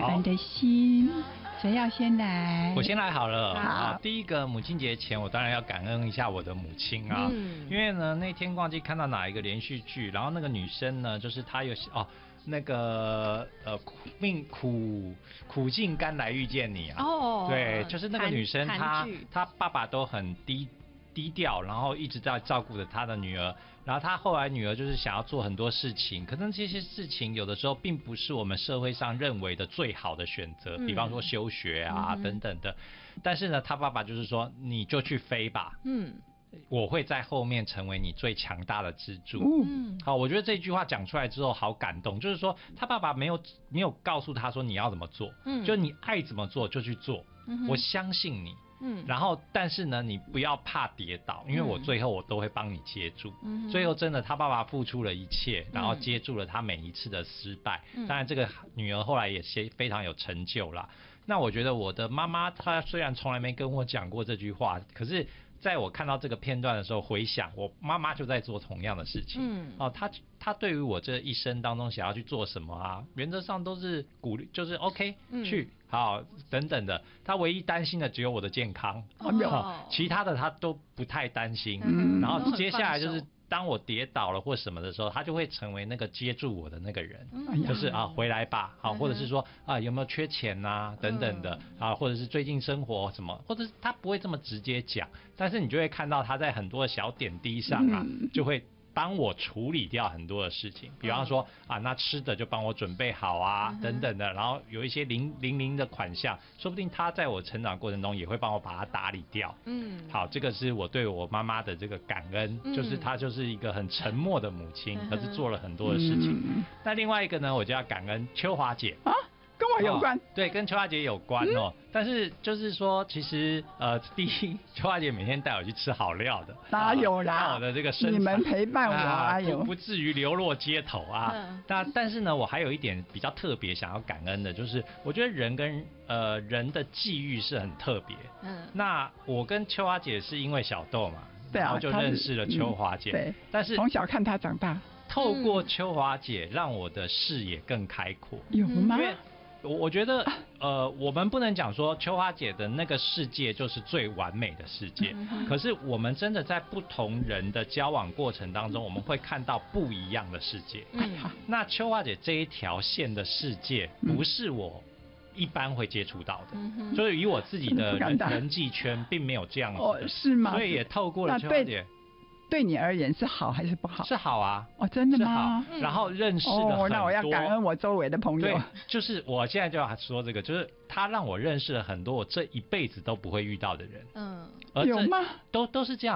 人的心，谁要先来？ 我先来好了。 好， 第一个母亲节前，我当然要感恩一下我的母亲啊，因为呢那天忘记看到哪一个连续剧，然后那个女生呢，就是她有那个苦尽甘来遇见你啊。对，就是那个女生，她爸爸都很低调，然后一直在照顾着她的女儿，然后她后来女儿就是想要做很多事情，可能这些事情有的时候并不是我们社会上认为的最好的选择，比方说休学啊等等的，但是呢，她爸爸就是说你就去飞吧，我会在后面成为你最强大的支柱。好，我觉得这句话讲出来之后好感动，就是说他爸爸没有告诉他说你要怎么做，就你爱怎么做就去做，我相信你。然后但是呢，你不要怕跌倒，因为我最后我都会帮你接住。最后真的他爸爸付出了一切，然后接住了他每一次的失败。当然这个女儿后来也非常有成就啦。那我觉得我的妈妈她虽然从来没跟我讲过这句话，可是在我看到这个片段的时候，回想我妈妈就在做同样的事情。她对于我这一生当中想要去做什么啊，原则上都是鼓励，就是 OK 去好等等的。她唯一担心的只有我的健康，其他的她都不太担心。然后接下来就是当我跌倒了或什么的时候，他就会成为那个接住我的那个人，就是回来吧，或者是说有没有缺钱啊等等的或者是最近生活什么，或者是他不会这么直接讲，但是你就会看到他在很多小点滴上就会帮我处理掉很多的事情，比方说那吃的就帮我准备好等等的，然后有一些零的款项，说不定他在我成长过程中也会帮我把它打理掉。好，这个是我对我妈妈的这个感恩，就是她就是一个很沉默的母亲，可是做了很多的事情。那另外一个呢，我就要感恩秋华姐跟我有关， 对，跟秋华姐有关但是就是说，其实第一，秋华姐每天带我去吃好料的， 哪有啦？ 让我的这个身材你们陪伴我不至于流落街头但是呢，我还有一点比较特别想要感恩的，就是我觉得人跟人的际遇是很特别。那我跟秋华姐是因为小豆嘛，然后就认识了秋华姐。 对， 但是从小看她长大， 透过秋华姐让我的视野更开阔。 有吗？ 因为我觉得我们不能讲说秋花姐的那个世界就是最完美的世界，可是我们真的在不同人的交往过程当中，我们会看到不一样的世界。那秋花姐这一条线的世界不是我一般会接触到的，所以以我自己的人际圈并没有这样子是吗？ 所以也透过了秋花姐。 对你而言是好还是不好？ 是好啊。 真的吗？ 是好。然后认识了很多。 那我要感恩我周围的朋友。 对，就是我现在就要说这个，就是他让我认识了很多我这一辈子都不会遇到的人。 有吗？ 都是这样。